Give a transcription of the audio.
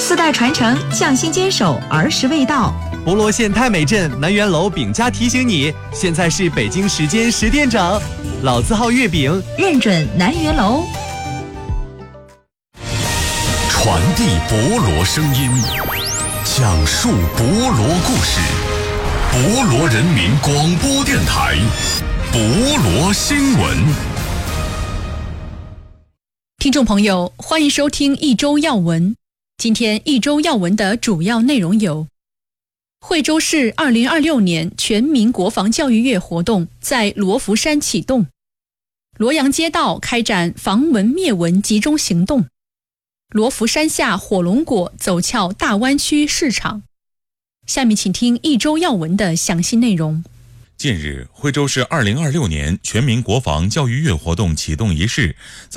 4代传承，匠心坚守，儿时味道。 博罗县太美镇南园楼饼家提醒你，现在是北京时间10点整，老字号月饼认准南园楼。 传递博罗声音，讲述博罗故事，博罗人民广播电台，博罗新闻。 听众朋友，欢迎收听一周要闻。今天一周要闻的主要内容有：惠州市2026年全民国防教育月活动在罗浮山启动，罗阳街道开展防蚊灭蚊集中行动，罗浮山下火龙果走俏大湾区市场。下面请听一周要闻的详细内容。 近日，惠州市2026年全民国防教育月活动启动仪式